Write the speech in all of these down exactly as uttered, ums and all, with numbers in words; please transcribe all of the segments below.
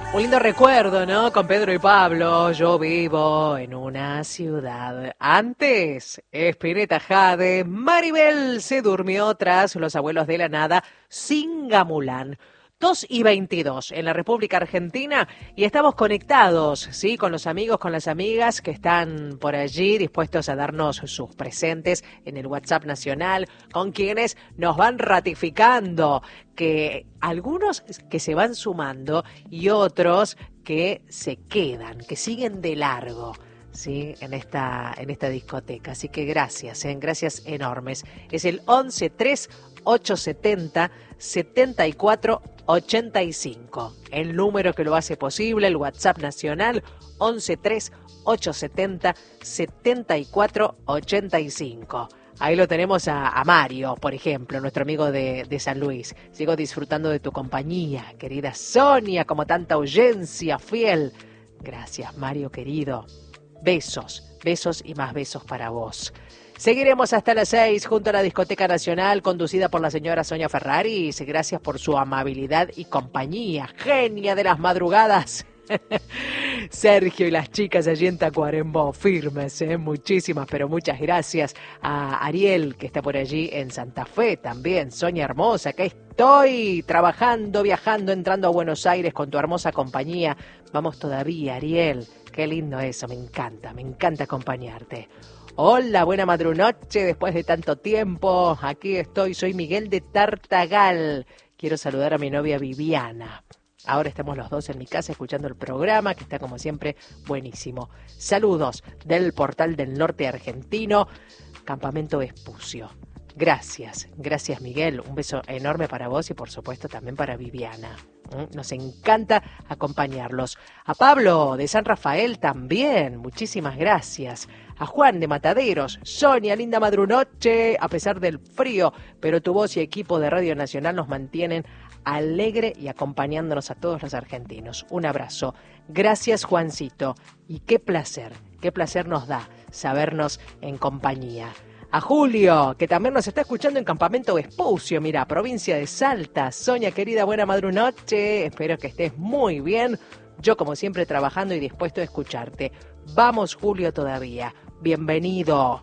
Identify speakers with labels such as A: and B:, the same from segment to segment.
A: Un lindo recuerdo, ¿no? Con Pedro y Pablo. Yo vivo en una ciudad. Antes, Spinetta Jade, Maribel se durmió tras Los Abuelos de la Nada, Singamulán. dos y veintidós en la República Argentina y estamos conectados, ¿sí? Con los amigos, con las amigas que están por allí dispuestos a darnos sus presentes en el WhatsApp nacional, con quienes nos van ratificando que algunos que se van sumando y otros que se quedan, que siguen de largo. Sí, en esta, en esta discoteca. Así que gracias, ¿eh? Gracias enormes. Es el once tres ocho setenta setenta y cuatro ochenta y cinco. El número que lo hace posible, el WhatsApp nacional, once tres ocho setenta setenta y cuatro ochenta y cinco. Ahí lo tenemos a, a Mario, por ejemplo, nuestro amigo de, de San Luis. Sigo disfrutando de tu compañía, querida Sonia, como tanta audiencia fiel. Gracias, Mario, querido. Besos, besos y más besos para vos. Seguiremos hasta las seis junto a la Discoteca Nacional, conducida por la señora Sonia Ferraris. Gracias por su amabilidad y compañía. Genia de las madrugadas. Sergio y las chicas allí en Tacuarembó, firmes, ¿eh? Muchísimas, pero muchas gracias a Ariel, que está por allí en Santa Fe también. Sonia hermosa, que estoy trabajando, viajando, entrando a Buenos Aires con tu hermosa compañía. Vamos todavía, Ariel. Qué lindo eso, me encanta, me encanta acompañarte. Hola, buena madrunoche, después de tanto tiempo. Aquí estoy, soy Miguel de Tartagal. Quiero saludar a mi novia Viviana. Ahora estamos los dos en mi casa escuchando el programa, que está como siempre buenísimo. Saludos del Portal del Norte Argentino, Campamento Vespucio. Gracias, gracias Miguel. Un beso enorme para vos y por supuesto también para Viviana. Nos encanta acompañarlos. A Pablo de San Rafael también, muchísimas gracias. A Juan de Mataderos, Sonia, linda madrunoche, a pesar del frío, pero tu voz y equipo de Radio Nacional nos mantienen alegre y acompañándonos a todos los argentinos. Un abrazo. Gracias, Juancito. Y qué placer, qué placer nos da sabernos en compañía. A Julio, que también nos está escuchando en Campamento Vespucio, mira, provincia de Salta. Sonia, querida, buena madrunoche. Espero que estés muy bien. Yo, como siempre, trabajando y dispuesto a escucharte. Vamos, Julio, todavía. Bienvenido.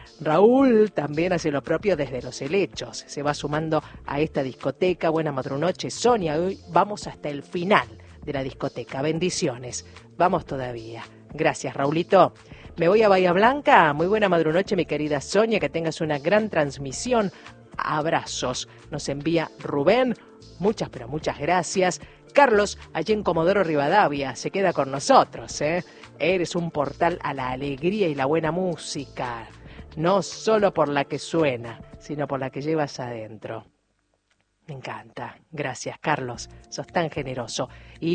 A: Raúl también hace lo propio desde Los Helechos. Se va sumando a esta discoteca. Buena madrunoche, Sonia. Hoy vamos hasta el final de la discoteca. Bendiciones. Vamos todavía. Gracias, Raulito. Me voy a Bahía Blanca. Muy buena madrunoche, mi querida Sonia. Que tengas una gran transmisión. Abrazos. Nos envía Rubén. Muchas, pero muchas gracias. Carlos, allí en Comodoro Rivadavia, se queda con nosotros, ¿eh? Eres un portal a la alegría y la buena música. No solo por la que suena, sino por la que llevas adentro. Me encanta. Gracias, Carlos. Sos tan generoso.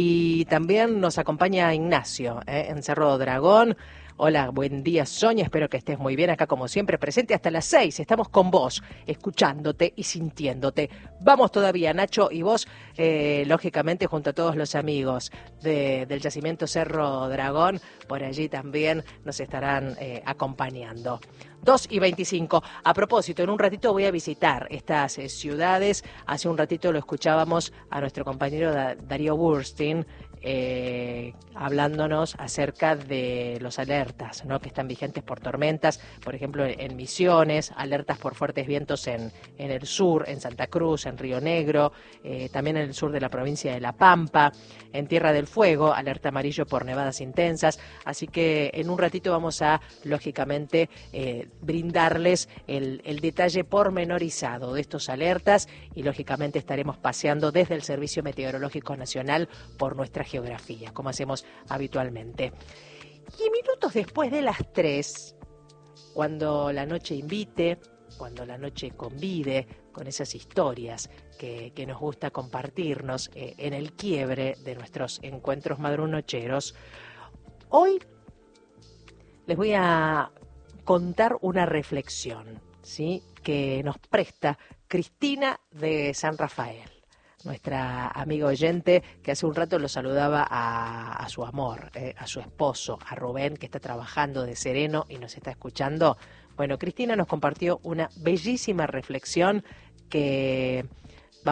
A: Y también nos acompaña Ignacio, ¿eh? En Cerro Dragón. Hola, buen día, Sonia. Espero que estés muy bien acá, como siempre, presente hasta las seis. Estamos con vos, escuchándote y sintiéndote. Vamos todavía, Nacho, y vos, eh, lógicamente, junto a todos los amigos de, del Yacimiento Cerro Dragón, por allí también nos estarán eh, acompañando. dos y veinticinco. A propósito, en un ratito voy a visitar estas eh, ciudades. Hace un ratito lo escuchábamos a nuestro compañero da- Darío Burstein, Eh, hablándonos acerca de los alertas, ¿no?, que están vigentes por tormentas, por ejemplo en Misiones, alertas por fuertes vientos en, en el sur, en Santa Cruz, en Río Negro, eh, también en el sur de la provincia de La Pampa, en Tierra del Fuego, alerta amarillo por nevadas intensas. Así que en un ratito vamos a, lógicamente, eh, brindarles el, el detalle pormenorizado de estos alertas y, lógicamente, estaremos paseando desde el Servicio Meteorológico Nacional por nuestra geografía, como hacemos habitualmente. Y minutos después de las tres, cuando la noche invite, cuando la noche convide con esas historias que, que nos gusta compartirnos eh, en el quiebre de nuestros encuentros madrunocheros, hoy les voy a contar una reflexión, ¿sí?, que nos presta Cristina de San Rafael, nuestra amiga oyente que hace un rato lo saludaba a, a su amor, eh, a su esposo, a Rubén, que está trabajando de sereno y nos está escuchando. Bueno, Cristina nos compartió una bellísima reflexión que